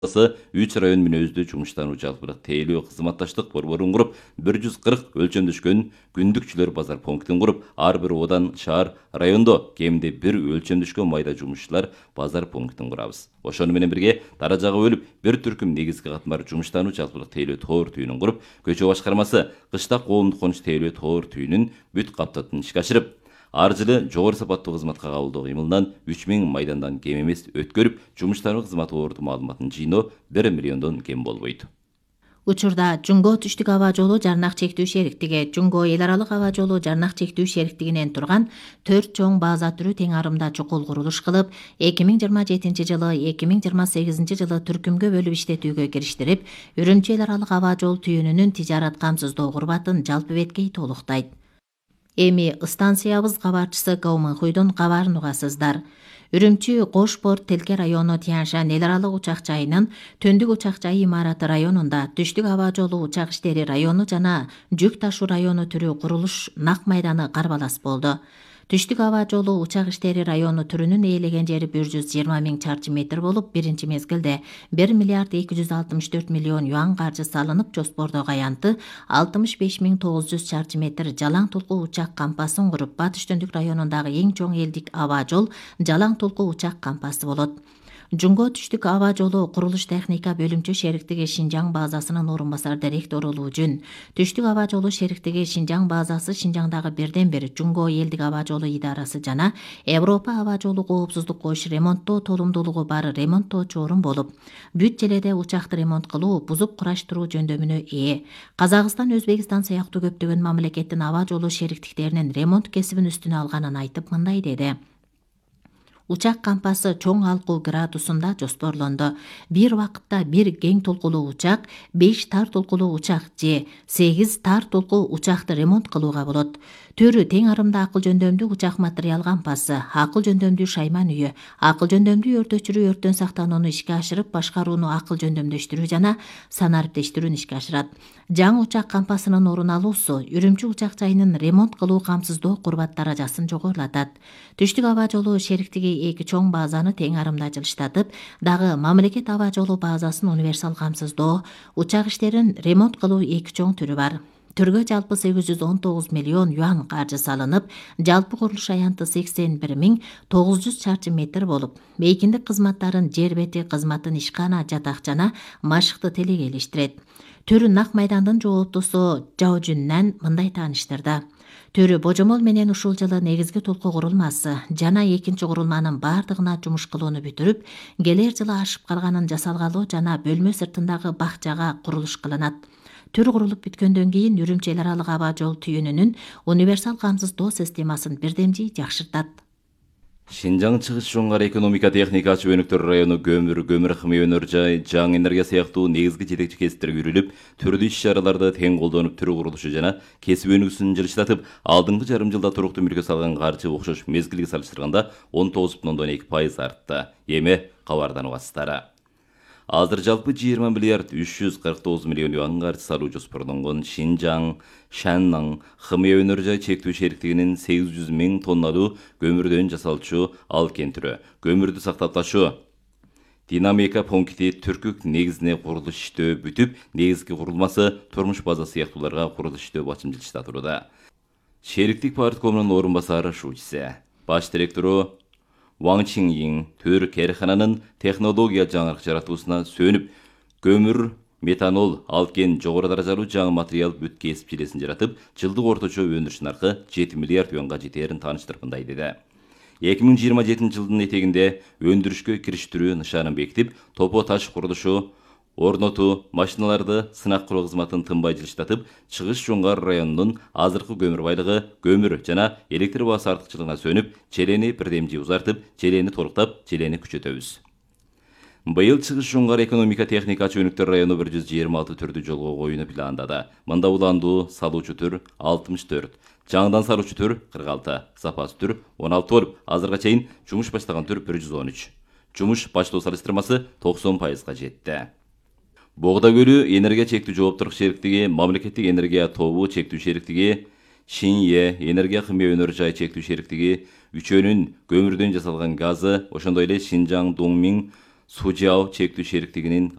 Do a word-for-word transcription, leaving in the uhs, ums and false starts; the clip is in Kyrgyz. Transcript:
үч район мүнөздүү жумуштануу жалпылык тейлөө кызматташтык борборун куруп, бир жүз кырк өлчөмдөшкөн күндүкчүлөр базар пунктин куруп, ар бир одан шаар, райондо кеминде бир өлчөмдөшкөн майда жумушчулар базар пунктин курабыз. Ошону менен бирге даражага бөлүп, бир түркүм негизги катмар жумуштануу жалпылык тейлөө тоор түйүнүн куруп, көчө башкармасы кыштак коомдук конуш тейлөө тоор түйүнүн бүт каптатын ишке ашырып, ар жылы жогору сапаттуу кызматка кабылдоо кыймылынан үч миң майдандан кем эмес өткөрүп, жумуштануу кызматы орду маалыматын жыйноо бир миллиондон кем болбойт. Учурда Жунго түштүк аба жолу жарнак чектүү шериктиги, Жунго эл аралык аба жолу жарнак чектүү шериктигинен турган төрт чоң база түрү тең арымда чукул курулуш кылып, эки миң жыйырма жетинчи жылы эки миң жыйырма сегизинчи жылы түркүмгө бөлүп иштетүүгө кириштирип, Үрүмчү эл аралык аба жол түйүнүнүн тижарат камсыздоо курбатын жалпы беткей толуктайт. Эми станциябыз кабарчысы Кауманхуйдун кабарын угасыздар. Үрүмчү Кош порт Телке району Тяншан эл аралык учак жайынын Төндүк учак жайы имараты районунда түштүк аба жолу учак иштери району жана жүк ташуу району түрү курулуш нак майданы карбалас болду. Түштүк аба жолу учак иштери району түрүнүн ээлеген жери бир жүз жыйырма миң чарчы метр болуп, биринчи мезгилде бир миллиард эки жүз алтымыш төрт миллион юан каржы салынып, жоспордогу аянты алтымыш беш миң тогуз жүз чарчы метр жалаң толку учак кампасын куруп, Батыш Төндүк районундагы эң чоң элдик аба жол жалаң толку учак кампасы болот. Жунго түштүк аба жолу курулуш техника бөлүмчө шериктиги Шинжаң базасынын орун басар директору Улуужүн, түштүк аба жолу шериктиги Шинжаң базасы Шинжаңдагы бирден бир Жунго элдик аба жолу идарасы жана Европа аба жолу коопсуздук коюш ремонттоо толумдуулугу бар ремонттоочу орун болуп, бүт желеде учакты ремонт кылуу, бузуп кураштыруу жөндөмүнө ээ. Казакстан, Өзбекстан сыяктуу көптөгөн мамлекеттин аба жолу шериктиктеринин ремонт кесибин үстүнө алганын айтып, мындай деди: Учак кампасы чоң алкуу градусунда жоспорлонду. Бир убакытта бир кең толкулуу учак, беш тар толкулуу учак же сегиз тар толкуу учакты ремонт кылууга болот. Төрү тең арымда акыл жөндөмдүү учак материал кампасы, акыл жөндөмдүү шайман үйү, акыл жөндөмдүү өрт өчүрүү, өрттөн сактанууну ишке ашырып, башкарууну акыл жөндөмдөштүрүү жана санариптештирүүнү ишке ашырат. Жаңы учак кампасынын орун алуусу Үрүмчү учак жайынын ремонт кылуу камсыздоо курбат даражасын жогорулатат. Түштүк аба жолу шериктиги эки чоң базаны тең арымда жылыштатып, дагы мамлекет аба жолу базасын универсал камсыздоо, учак иштерин ремонт кылуу эки чоң түрү бар. Түргө жалпы сегиз жүз он тогуз миллион юан каржы салынып, жалпы курулуш аянты сексен бир миң тогуз жүз чарчы метр болуп, мейкиндик кызматтарын жер бети кызматын ишкана, жатак жана машыкты телегейлештирет. Төрү нак майдандын жооптусу Жаужүннан мындай тааныштырды: Төрү божомол менен ушул жылы негизги толку курулмасы жана экинчи курулманын бардыгына жумуш кылууну бүтүрүп, келер жылы ашып калганын жасалгалоо жана бөлмө сыртындагы бакчага курулуш кылынат. Төр курулуп бүткөндөн кийин Үрүмчү эл аралык аба жол түйүнүнүн универсал камсыздоо системасын бирдемжи жакшыртат. Шинжаң чыгыш жоңгар экономика техника чөбөнөктөр району көмүр, көмүр химия өнөр жай, жаңы энергия сыяктуу негизги жетекчи кесиптерге үрүлүп, түрдүү иш-чараларды тең колдонуп, түрү курулушу жана кесип өнүгүүсүн жылыштатып, алдыңкы жарым жылда туруктуу мүлккө салган каржы окшош мезгилге салыштырганда он тогуз бүтүн ондон эки пайыз артты. Эми кабардан угасыздар. Азыр жалпы жыйырма миллиард үч жүз кырк тогуз миллион юан каржы салуу жоспорлонгон Шинжаң, Шанның химия өнөр жай чектүү шериктигинин сегиз жүз миң тонналуу көмүрдөн жасалчу алкен түрү, көмүрдү сактап ташуу динамика пункти түркүк негизине курулуш иштөө бүтүп, негизги курулмасы турмуш база сыяктууларга курулуш иштөө бачым жылыштата туруда. Шериктик парткомунун орун басары шуучусы, баш директору Ваң Чинйин төр керхананын технология жаңырык жаратуусуна сөнүп, көмүр, метанол, алкен жогору даражалуу жаңы материал бүт кесип желесин жаратып, жылдык орточо өндүрүш наркы жети миллиард юанга жетерин тааныштырып мындай деди. эки миң жыйырма жетинчи жылдын этегинде өндүрүшкө кириштирүү нышанын бекитип, топо таш курулушу, орнотуу, машиналарды сынак кылуу кызматын тынбай жылыштатып, Чыгыш жоңгар районунун азыркы көмүр байлыгы, көмүр жана электр баасы артыкчылыгына сөнүп, желени бирдемжи узартып, желени толуктап, желени күчөтөбүз. Быйыл Чыгыш жоңгар экономика техника чөбөнөктөр району бир жүз жыйырма алты түрдү жолго коюуну пландады. Мында уландуу салуучу түр алтымыш төрт, жаңыдан салуучу түр кырк алты, запас түр он алты болуп, азырга чейин жумуш баштаган түр бир жүз он үч. Жумуш баштоо салыштырмасы токсон пайызга жетти. Богда көлү энергия чектүү жооптурук шериктиги, мамлекеттик энергия тобу чектүү шериктиги, Шинье энергия химия өнөр жай чектүү шериктиги, үчөөнүн көмүрдөн жасалган газы, ошондой эле Шинжаң Доңмиң Сужао чектүү шериктигинин